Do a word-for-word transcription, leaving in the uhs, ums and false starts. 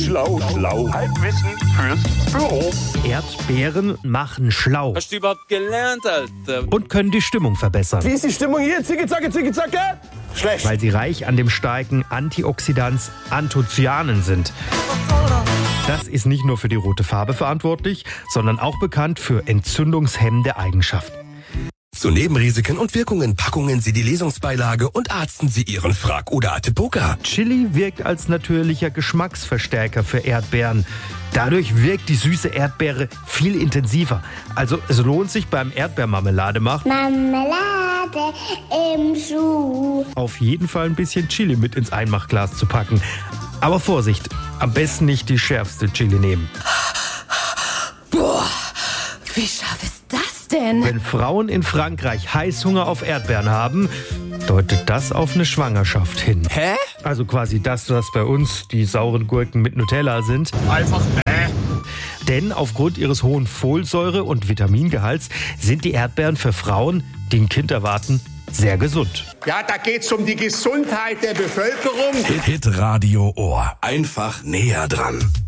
Schlau, schlau. Halbwissen fürs Büro. Erdbeeren machen schlau Hast du überhaupt gelernt, Alter? und können die Stimmung verbessern, Wie ist die Stimmung hier? Zicke, zacke, zicke, zacke? Schlecht. weil sie reich an dem starken Antioxidans Anthocyanen sind. Das ist nicht nur für die rote Farbe verantwortlich, sondern auch bekannt für entzündungshemmende Eigenschaften. Zu Nebenrisiken und Wirkungen packungen Sie die Lesungsbeilage und arzten Sie Ihren Frack oder Atipoca. Chili wirkt als natürlicher Geschmacksverstärker für Erdbeeren. Dadurch wirkt die süße Erdbeere viel intensiver. Also es lohnt sich beim Erdbeermarmelade machen Marmelade im Schuh. auf jeden Fall ein bisschen Chili mit ins Einmachglas zu packen. Aber Vorsicht, am besten nicht die schärfste Chili nehmen. Boah, wie scharf ist das denn? Wenn Frauen in Frankreich Heißhunger auf Erdbeeren haben, deutet das auf eine Schwangerschaft hin. Hä? Also quasi das, was bei uns die sauren Gurken mit Nutella sind. Einfach äh. Denn aufgrund ihres hohen Folsäure- und Vitamingehalts sind die Erdbeeren für Frauen, die ein Kind erwarten, sehr gesund. Ja, da geht's um die Gesundheit der Bevölkerung. Hit Radio Ohr. Einfach näher dran.